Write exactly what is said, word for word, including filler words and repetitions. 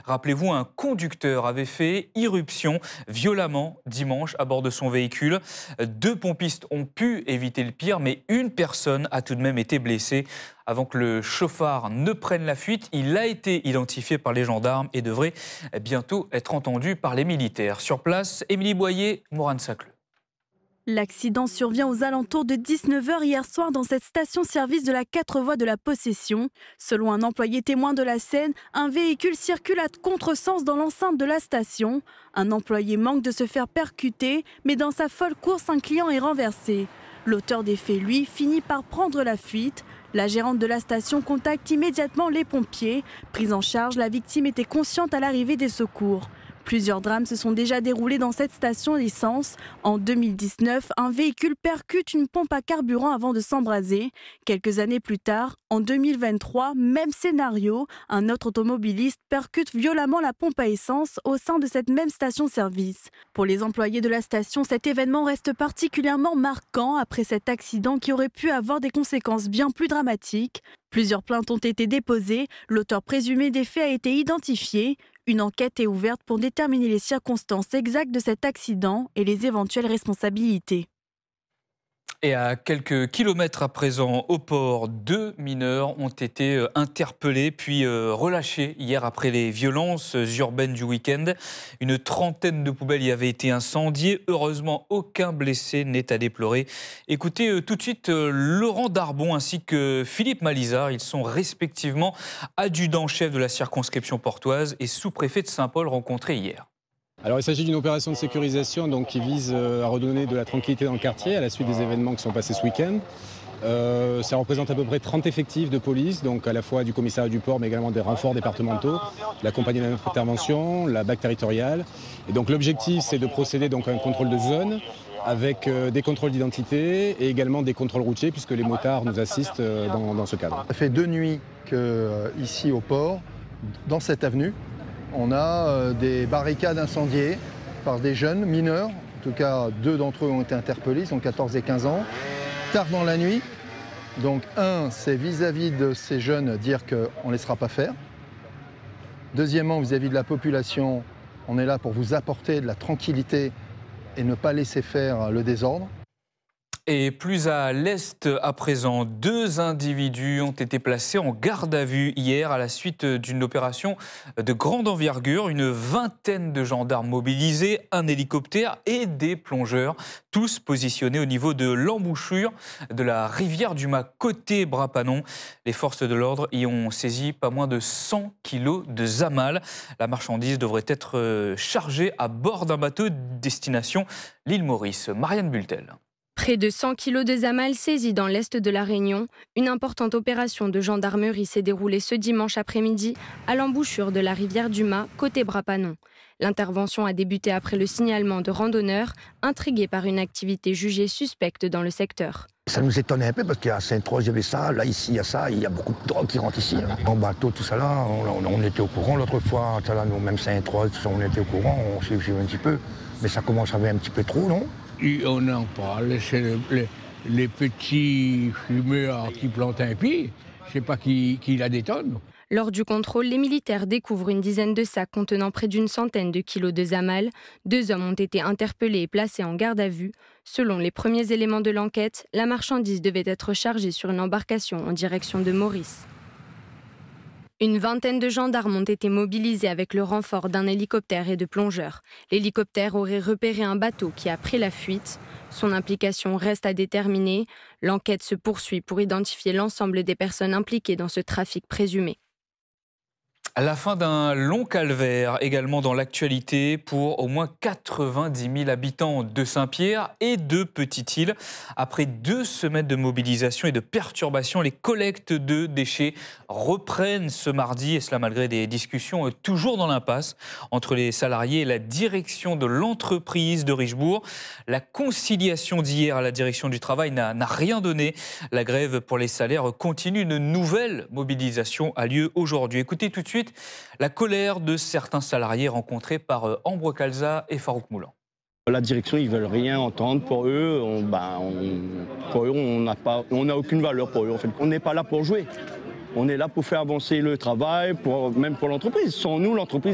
Rappelez-vous, un conducteur avait fait irruption violemment dimanche à bord de son véhicule. Deux pompistes ont pu éviter le pire, mais une personne a tout de même été blessée. Avant que le chauffard ne prenne la fuite, il a été identifié par les gendarmes et devrait bientôt être entendu par les militaires. Sur place, Émilie Boyer, Morane Sacleux. L'accident survient aux alentours de dix-neuf heures hier soir dans cette station-service de la quatre voies de la Possession. Selon un employé témoin de la scène, un véhicule circule à contresens dans l'enceinte de la station. Un employé manque de se faire percuter, mais dans sa folle course, un client est renversé. L'auteur des faits, lui, finit par prendre la fuite. La gérante de la station contacte immédiatement les pompiers. Prise en charge, la victime était consciente à l'arrivée des secours. Plusieurs drames se sont déjà déroulés dans cette station d'essence. En deux mille dix-neuf, un véhicule percute une pompe à carburant avant de s'embraser. Quelques années plus tard, en deux mille vingt-trois, même scénario, un autre automobiliste percute violemment la pompe à essence au sein de cette même station-service. Pour les employés de la station, cet événement reste particulièrement marquant après cet accident qui aurait pu avoir des conséquences bien plus dramatiques. Plusieurs plaintes ont été déposées, l'auteur présumé des faits a été identifié. Une enquête est ouverte pour déterminer les circonstances exactes de cet accident et les éventuelles responsabilités. Et à quelques kilomètres à présent, au port, deux mineurs ont été interpellés puis relâchés hier après les violences urbaines du week-end. Une trentaine de poubelles y avaient été incendiées. Heureusement, aucun blessé n'est à déplorer. Écoutez tout de suite Laurent Darbon ainsi que Philippe Malizard. Ils sont respectivement adjudants-chefs de la circonscription portoise et sous-préfet de Saint-Paul rencontrés hier. Alors, il s'agit d'une opération de sécurisation donc, qui vise à redonner de la tranquillité dans le quartier à la suite des événements qui sont passés ce week-end. Euh, ça représente à peu près trente effectifs de police, donc à la fois du commissariat du port mais également des renforts départementaux, la compagnie d'intervention, la B A C territoriale. Et donc l'objectif c'est de procéder donc, à un contrôle de zone avec euh, des contrôles d'identité et également des contrôles routiers puisque les motards nous assistent euh, dans, dans ce cadre. Ça fait deux nuits qu'ici au port, dans cette avenue, on a des barricades incendiées par des jeunes mineurs. En tout cas, deux d'entre eux ont été interpellés, ils ont quatorze et quinze ans. Tard dans la nuit, donc un, c'est vis-à-vis de ces jeunes dire qu'on ne laissera pas faire. Deuxièmement, vis-à-vis de la population, on est là pour vous apporter de la tranquillité et ne pas laisser faire le désordre. Et plus à l'est à présent, deux individus ont été placés en garde à vue hier à la suite d'une opération de grande envergure. Une vingtaine de gendarmes mobilisés, un hélicoptère et des plongeurs, tous positionnés au niveau de l'embouchure de la rivière du Mât, côté Brapanon. Les forces de l'ordre y ont saisi pas moins de cent kilos de zamal. La marchandise devrait être chargée à bord d'un bateau destination l'île Maurice. Marianne Bultel. Près de cent kilos de zamal saisis dans l'est de la Réunion. Une importante opération de gendarmerie s'est déroulée ce dimanche après-midi à l'embouchure de la rivière du Mât, côté Brapanon. L'intervention a débuté après le signalement de randonneurs intrigués par une activité jugée suspecte dans le secteur. Ça nous étonnait un peu parce qu'à Saint-Trois, il y avait ça, là, ici, il y a ça, il y a beaucoup de drogue qui rentre ici. Hein. En bateau, tout ça là, on, on était au courant l'autre fois, ça là, nous, même Saint-Trois, on était au courant, on s'est suivi un petit peu. Mais ça commence à aller un petit peu trop, non? Et on en parle, c'est les, les, les petits fumeurs qui plantent un pied, je ne sais pas qui, qui la détonne. Lors du contrôle, les militaires découvrent une dizaine de sacs contenant près d'une centaine de kilos de zamal. Deux hommes ont été interpellés et placés en garde à vue. Selon les premiers éléments de l'enquête, la marchandise devait être chargée sur une embarcation en direction de Maurice. Une vingtaine de gendarmes ont été mobilisés avec le renfort d'un hélicoptère et de plongeurs. L'hélicoptère aurait repéré un bateau qui a pris la fuite. Son implication reste à déterminer. L'enquête se poursuit pour identifier l'ensemble des personnes impliquées dans ce trafic présumé. À la fin d'un long calvaire, également dans l'actualité, pour au moins quatre-vingt-dix mille habitants de Saint-Pierre et de Petite-Île. Après deux semaines de mobilisation et de perturbation, les collectes de déchets reprennent ce mardi, et cela malgré des discussions toujours dans l'impasse entre les salariés et la direction de l'entreprise de Richebourg. La conciliation d'hier à la direction du travail n'a, n'a rien donné. La grève pour les salaires continue. Une nouvelle mobilisation a lieu aujourd'hui. Écoutez tout de suite la colère de certains salariés rencontrés par Ambre Calza et Farouk Moulan. La direction, ils veulent rien entendre. Pour eux, on, ben, on, pour eux, on n'a pas, on n'a aucune valeur pour eux. En fait, on n'est pas là pour jouer. On est là pour faire avancer le travail, pour, même pour l'entreprise. Sans nous, l'entreprise